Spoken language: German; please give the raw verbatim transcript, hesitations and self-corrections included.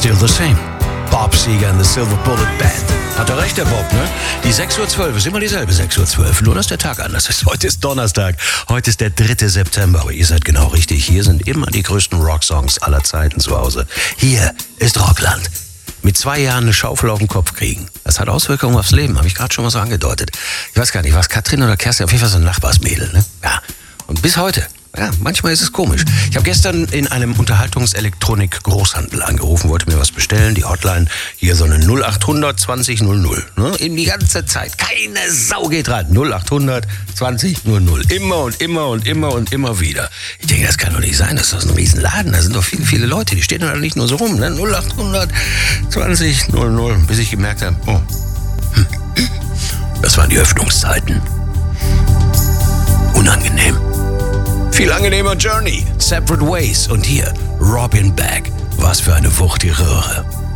Still the same. Bob Seger and the Silver Bullet Band. Hat er recht, der Bob, ne? Die sechs Uhr zwölf ist immer dieselbe sechs Uhr zwölf. Nur, dass der Tag anders ist. Heute ist Donnerstag. Heute ist der dritte September. Aber ihr seid genau richtig. Hier sind immer die größten Rocksongs aller Zeiten zu Hause. Hier ist Rockland. Mit zwei Jahren eine Schaufel auf den Kopf kriegen. Das hat Auswirkungen aufs Leben. Habe ich gerade schon mal so angedeutet. Ich weiß gar nicht, war es Katrin oder Kerstin? Auf jeden Fall so ein Nachbarsmädel, ne? Ja. Und bis heute. Ja, manchmal ist es komisch. Ich habe gestern in einem Unterhaltungselektronik-Großhandel angerufen, wollte mir was bestellen. Die Hotline, hier so eine null achthundert zwanzig null null. Ne? In die ganze Zeit. Keine Sau geht ran. null achthundert zwanzig null null. Immer und immer und immer und immer wieder. Ich denke, das kann doch nicht sein. Das ist doch ein Riesenladen. Da sind doch viele, viele Leute. Die stehen doch nicht nur so rum. Ne? null achthundert zwanzig null null. Bis ich gemerkt habe, oh, hm, das waren die Öffnungszeiten. Unangenehm. Viel angenehmer Journey, Separate Ways und hier Robin Beck. Was für eine wuchtige Röhre.